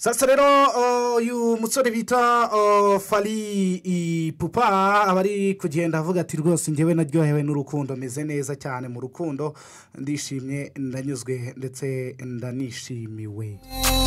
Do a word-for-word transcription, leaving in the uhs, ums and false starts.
sasa rero uyu musore bita Fally Ipupa aba ari kugenda avuga ati rwose njyewe naryohewe n'urukundo meze neza cyane mu rukundo ndishimye ndanyuzwe ndetse ndanishimiwe.